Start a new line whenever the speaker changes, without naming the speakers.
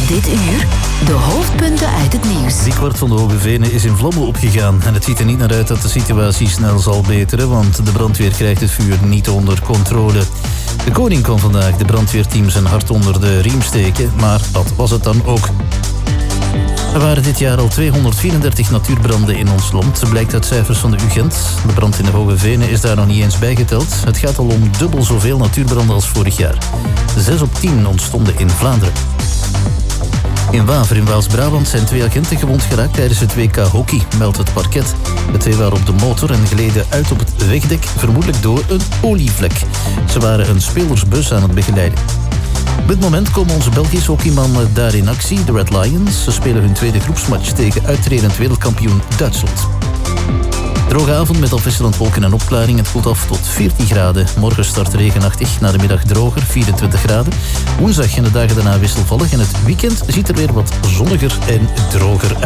Dit uur de hoofdpunten uit het nieuws.
3/4 van de Hoge Venen is in vlammen opgegaan. En het ziet er niet naar uit dat de situatie snel zal beteren, want de brandweer krijgt het vuur niet onder controle. De koning kon vandaag de brandweerteams een hart onder de riem steken, maar dat was het dan ook. Er waren dit jaar al 234 natuurbranden in ons land, blijkt uit cijfers van de UGent. De brand in de Hoge Venen is daar nog niet eens bijgeteld. Het gaat al om dubbel zoveel natuurbranden als vorig jaar. 6 op 10 ontstonden in Vlaanderen. In Waver in Waals-Brabant zijn 2 agenten gewond geraakt tijdens het WK hockey, meldt het parket. De 2 waren op de motor en gleden uit op het wegdek, vermoedelijk door een olievlek. Ze waren een spelersbus aan het begeleiden. Op dit moment komen onze Belgische hockeymannen daar in actie, de Red Lions. Ze spelen hun tweede groepsmatch tegen uittredend wereldkampioen Duitsland. Droge avond met afwisselend wolken en opklaring. Het koelt af tot 14 graden. Morgen start regenachtig, na de middag droger, 24 graden. Woensdag en de dagen daarna wisselvallig. En het weekend ziet er weer wat zonniger en droger uit.